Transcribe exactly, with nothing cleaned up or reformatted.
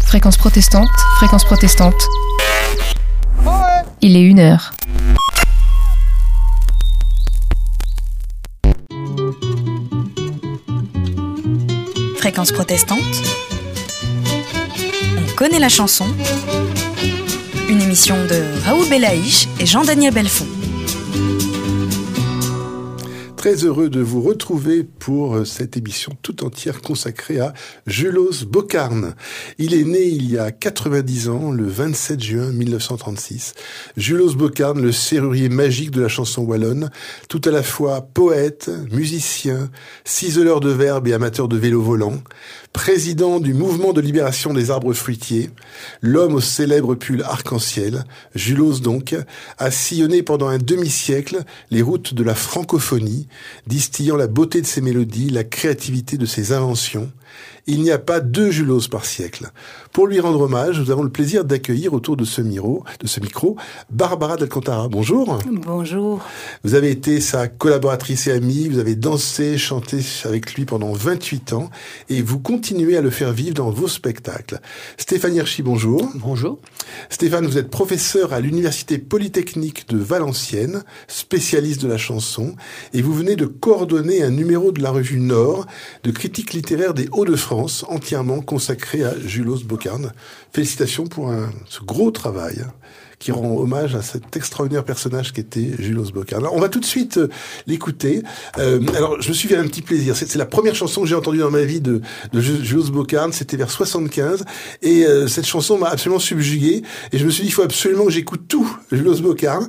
Fréquence protestante, fréquence protestante. Il est une heure. Fréquence protestante. On connaît la chanson. Une émission de Raoul Belaïch et Jean-Daniel Belfond. Très heureux de vous retrouver pour cette émission tout entière consacrée à Julos Bocarn. Il est né il y a quatre-vingt-dix ans, le vingt-sept juin mille neuf cent trente-six. Julos Bocarn, le serrurier magique de la chanson wallonne, tout à la fois poète, musicien, ciseleur de verbes et amateur de vélo volant, président du mouvement de libération des arbres fruitiers, l'homme au célèbre pull arc-en-ciel, Julos donc, a sillonné pendant un demi-siècle les routes de la francophonie, distillant la beauté de ses mélodies, la créativité de ses inventions. Il n'y a pas deux Julos par siècle. Pour lui rendre hommage, nous avons le plaisir d'accueillir autour de ce, miro, de ce micro Barbara d'Alcantara. Bonjour. Bonjour. Vous avez été sa collaboratrice et amie, vous avez dansé, chanté avec lui pendant vingt-huit ans et vous continuez à le faire vivre dans vos spectacles. Stéphane Hirschi, bonjour. Bonjour. Stéphane, vous êtes professeur à l'Université Polytechnique de Valenciennes, spécialiste de la chanson, et vous venez de coordonner un numéro de la revue Nord de critique littéraire des Hauts-de-France, entièrement consacré à Julos Bocarn. Félicitations pour un, ce gros travail qui rend hommage à cet extraordinaire personnage qui était Julos Bocarn. Alors, on va tout de suite euh, l'écouter. Euh, alors, je me suis fait un petit plaisir. C'est, c'est la première chanson que j'ai entendue dans ma vie de, de Julos Bocarn. C'était vers soixante-quinze. Et euh, cette chanson m'a absolument subjugué. Et je me suis dit, il faut absolument que j'écoute tout Julos Bocarn.